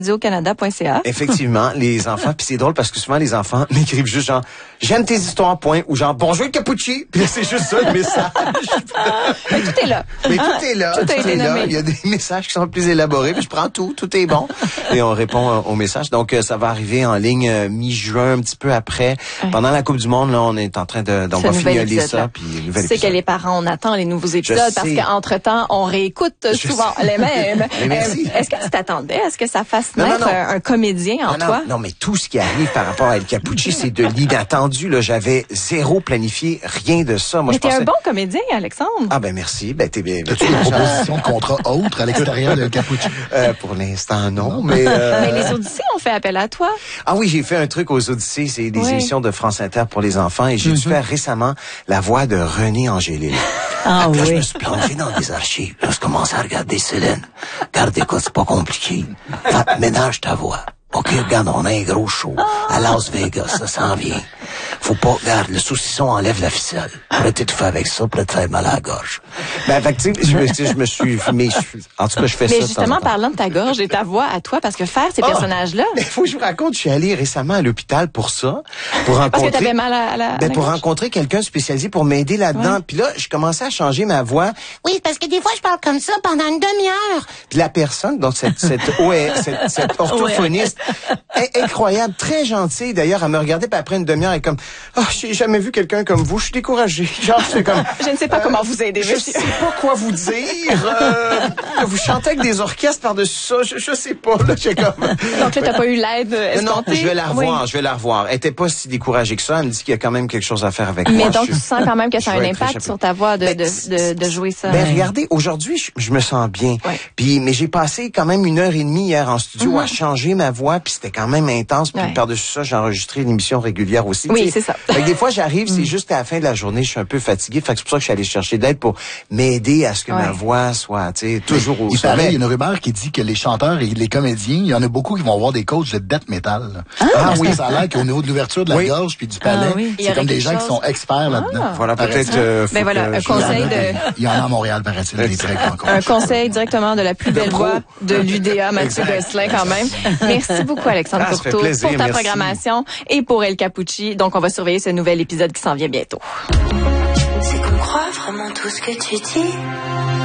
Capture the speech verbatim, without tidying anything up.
radio canada point c a. Effectivement, les enfants, puis c'est drôle parce que souvent les enfants m'écrivent juste genre j'aime tes histoires point ou genre bonjour Capucci, puis c'est juste ça le message. Mais tout est là. Mais tout est là, Tout tout, a été est là. nommé. Il y a des messages qui sont plus élaborés, puis je prends tout, tout est bon et on répond euh, aux messages. Donc euh, ça va arriver en ligne euh, mi-juin, un petit peu après. Ouais. Pendant la Coupe du Monde, là, on est en train de donc on va fignoler ça, puis nouvel Tu sais épisode. que les parents, on attend les nouveaux épisodes parce qu'entre-temps, on réécoute Je souvent sais. les mêmes. Mais merci. Euh, Est-ce que tu t'attendais à ce que ça fasse Non, naître non, non. Un, un comédien en non, toi? non, non, mais tout ce qui arrive par rapport à El Capucci, c'est de l'inattendu. Là, j'avais zéro planifié, rien de ça. Moi, Mais je t'es pensais... un bon comédien, Alexandre. Ah ben merci. Ben t'es bien. As-tu une proposition de contrat autre à l'extérieur de El Capucci? Euh, pour l'instant, non. Mais, euh... mais les Odyssées ont fait appel à toi. Ah oui, j'ai fait un truc aux Odyssées. C'est des oui. émissions de France Inter pour les enfants et j'ai mm-hmm. dû faire récemment la voix de René Angélil. Ah Là, oui. je me suis plongé dans des archives. Là, je commence à regarder Céline. Regarde, écoute, c'est pas compliqué. Enfin, ménage ta voix. OK, regarde, on a un gros show à Las Vegas, ça s'en vient. Faut pas, regarde, le saucisson enlève la ficelle. Là, t'es tout fait avec ça, puis là, te faire mal à la gorge. Ben, fait que, tu sais, je me, je me suis, mais je, en tout cas, je fais mais ça. Mais justement, parlant de ta gorge et ta voix à toi, parce que faire ces oh, personnages-là. Mais faut que je vous raconte, je suis allé récemment à l'hôpital pour ça, pour rencontrer. Parce que t'avais mal à, à la. Ben, à la pour gorge? rencontrer quelqu'un spécialisé pour m'aider là-dedans. Ouais. Puis là, je commençais à changer ma voix. Oui, parce que des fois, je parle comme ça pendant une demi-heure. Puis la personne, donc cette, cette, ouais, cette, cette orthophoniste, incroyable, très gentille. D'ailleurs, elle me regardait, puis après une demi-heure, elle est comme, oh, j'ai jamais vu quelqu'un comme vous, je suis découragée. Genre, c'est comme. Je ne sais pas euh, comment vous aider, je monsieur. Je sais pas quoi vous dire. Euh, vous chantez avec des orchestres par-dessus ça, je, je sais pas, là, j'ai comme. Donc là, t'as pas eu l'aide escomptée? Non, je vais la revoir, oui. je vais la revoir. Elle était pas si découragée que ça, elle me dit qu'il y a quand même quelque chose à faire avec mais moi. Mais donc, je, tu sens quand même que ça a un impact sur ta voix de, ben, de, de, de jouer ça. Ben, regardez, aujourd'hui, je, je me sens bien. Ouais. Puis, mais j'ai passé quand même une heure et demie hier en studio mm-hmm. à changer ma voix, puis c'était quand même intense. Puis ouais. par-dessus ça, j'ai enregistré une émission régulière aussi. Oui, c'est ça. Fait que des fois, j'arrive, c'est juste à la fin de la journée, je suis un peu fatigué. Fait que c'est pour ça que je suis allé chercher d'aide pour m'aider à ce que ouais. ma voix soit, tu sais, toujours au il sommet. paraît, il y a une rumeur qui dit que les chanteurs et les comédiens, il y en a beaucoup qui vont avoir des coachs de death metal. Ah, ah oui, ça a l'air qu'au niveau de l'ouverture de la oui. gorge puis du palais, ah, oui. c'est comme des gens chose. qui sont experts là-dedans. Ah, voilà, peut-être. Euh, ben voilà, un conseil de. Il y en a à Montréal, paraît-il, des très grands coachs. Un conseil directement de la plus belle voix de l'U D A, Mathieu Gosselin, quand même. Merci beaucoup, Alexandre ah, Courteau, plaisir, pour ta merci. programmation et pour El Capucci. Donc, on va surveiller ce nouvel épisode qui s'en vient bientôt. C'est qu'on croit vraiment tout ce que tu dis.